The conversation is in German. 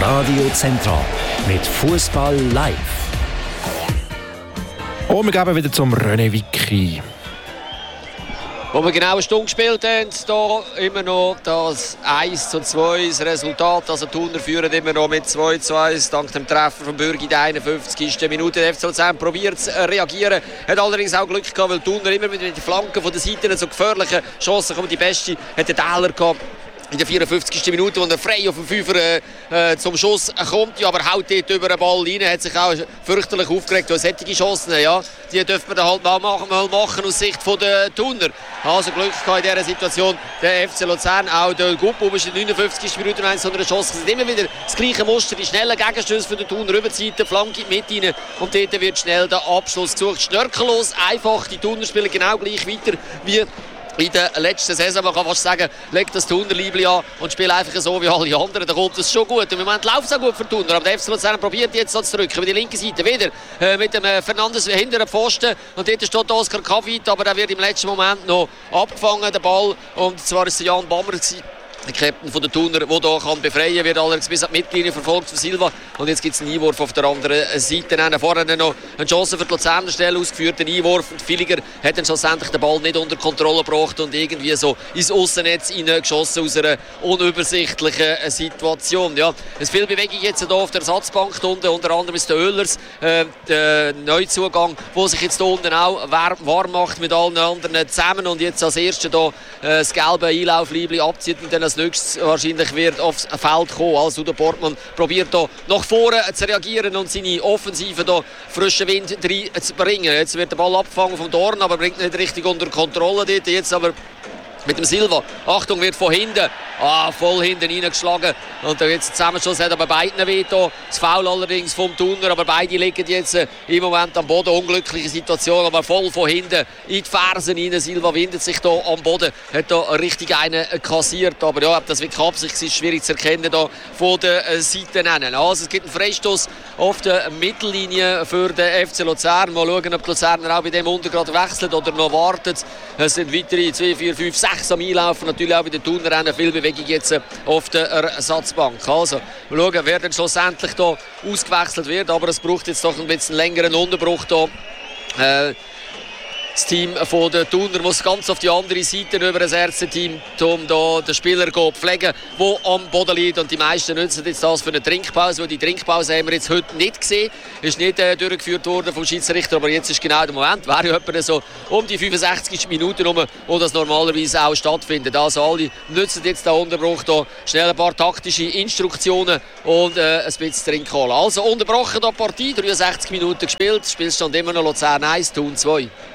Radio Zentral mit Fußball live. Und wir gehen wieder zum René Vicky. Wo wir genau eine Stunde gespielt haben, hier immer noch das 1:2 das Resultat. Also Thuner führen immer noch mit 2:1 dank dem Treffer von Bürgi in der 51. Minute. Der FC Luzern probiert zu reagieren, hat allerdings auch Glück gehabt, weil Thuner immer mit den Flanken von der Seite so gefährliche Chancen kommt. Die beste hat der Täler gehabt in der 54. Minute, wo er frei auf den Fünfer zum Schuss kommt. Ja, aber haut dort über den Ball rein, hat sich auch fürchterlich aufgeregt. Weil solche Chancen, ja, die dürfen wir dann halt mal machen aus Sicht der Thuner. Also Glück gehabt in dieser Situation. Der FC Luzern, auch der Guppo ist in der 59. Minute eins so eine Chance. Es sind immer wieder das gleiche Muster, die schnellen Gegenstöße für den Thuner, Rüberseite, Flanke mit rein. Und dort wird schnell der Abschluss gesucht. Schnörkellos, einfach. Die Thuner spielen genau gleich weiter wie in der letzten Saison. Man kann fast sagen, legt das Thuner-Liebli an und spielt einfach so wie alle anderen. Da kommt es schon gut. Im Moment läuft es auch gut für Thuner. Aber der FC Luzern probiert jetzt so zu drücken. Über die linke Seite wieder mit dem Fernandes hinter dem Pfosten. Und dort steht Oskar Kavit, aber der wird im letzten Moment noch abgefangen, der Ball. Und zwar ist es Jan Bammer, der Captain von der Thuner, der hier befreien kann, wird allerdings bis an die Mittellinie verfolgt von Silva. Und jetzt gibt es einen Einwurf auf der anderen Seite. Vorher noch eine Chance für die Luzerner Stelle ausgeführt, einen Einwurf. Und Villiger hat dann schlussendlich den Ball nicht unter Kontrolle gebracht und irgendwie so ins Aussennetz geschossen aus einer unübersichtlichen Situation. Ja, es viel Bewegung jetzt hier auf der Ersatzbank unten, unter anderem ist der Oehlers, der Neuzugang, der sich jetzt hier unten auch warm macht mit allen anderen zusammen und jetzt als Erster hier das gelbe Einlaufliebli abzieht und dann als nächstes wahrscheinlich wird aufs Feld kommen. Also der Portmann probiert hier nach vorne zu reagieren und seine Offensive hier frischen Wind reinzubringen. Jetzt wird der Ball abgefangen vom Dorn, aber bringt nicht richtig unter Kontrolle dort. Jetzt aber mit dem Silva. Achtung, wird von hinten voll hinten reingeschlagen. Und da jetzt Zusammenschuss hat aber beiden weht. Das Foul allerdings vom Thuner, aber beide liegen jetzt im Moment am Boden. Unglückliche Situation, aber voll von hinten in die Fersen rein. Silva windet sich da am Boden, hat da richtig einen kassiert. Aber ja, ob das wirklich Absicht ist, schwierig zu erkennen da von der Seite. Also es gibt einen Freistoß auf der Mittellinie für den FC Luzern. Mal schauen, ob die Luzerner auch bei dem Untergrad wechselt oder noch wartet. Es sind weitere 2, 4, 5, 6 am Einlaufen. Natürlich auch bei den Thunerrennen viel Bewegung jetzt auf der Ersatzbank. Also, wir schauen, wer dann schlussendlich hier ausgewechselt wird. Aber es braucht jetzt doch ein bisschen längeren Unterbruch hier. Das Team von der Thuner muss ganz auf die andere Seite über das erste Team, um da den Spieler zu pflegen, der am Boden liegt. Und die meisten nutzen jetzt das für eine Trinkpause, weil die Trinkpause haben wir jetzt heute nicht gesehen. Ist nicht durchgeführt worden vom Schiedsrichter, aber jetzt ist genau der Moment. Wäre ja etwa so um die 65 Minuten herum, wo das normalerweise auch stattfindet. Also alle nutzen jetzt den Unterbruch hier, schnell ein paar taktische Instruktionen und ein bisschen Trink holen. Also unterbrochen die Partie, 63 Minuten gespielt, Spielstand immer noch Luzern 1, Thun 2.